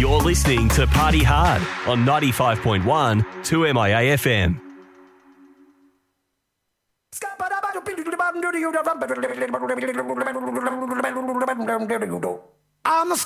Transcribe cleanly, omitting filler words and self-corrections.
You're listening to Party Hard on 95.1 2MIA FM. I'm